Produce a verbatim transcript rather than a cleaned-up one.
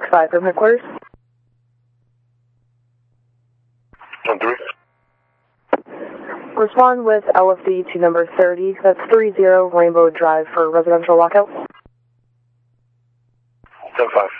five from headquarters. One three. Respond with L F D to number thirty, that's thirty Rainbow Drive for residential lockout. ten five.